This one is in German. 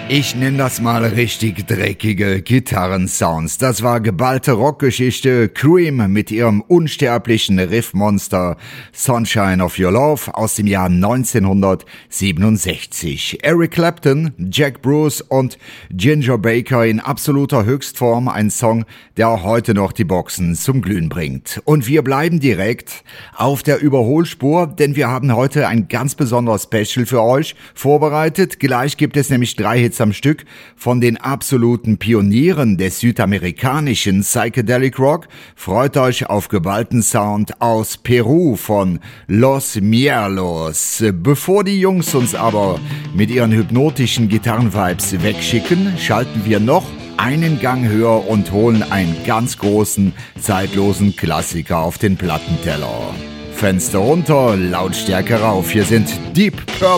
Ich nenne das mal richtig dreckige Gitarrensounds. Das war geballte Rockgeschichte. Cream mit ihrem unsterblichen Riffmonster Sunshine of Your Love aus dem Jahr 1967. Eric Clapton, Jack Bruce und Ginger Baker in absoluter Höchstform. Ein Song, der auch heute noch die Boxen zum Glühen bringt. Und wir bleiben direkt auf der Überholspur, denn wir haben heute ein ganz besonderes Special für euch vorbereitet. Gleich gibt es nämlich 3 Hits am Stück von den absoluten Pionieren des südamerikanischen Psychedelic Rock. Freut euch auf geballten Sound aus Peru von Los Mierlos. Bevor die Jungs uns aber mit ihren hypnotischen Gitarrenvibes wegschicken, schalten wir noch einen Gang höher und holen einen ganz großen, zeitlosen Klassiker auf den Plattenteller. Fenster runter, Lautstärke rauf. Hier sind Deep Purple.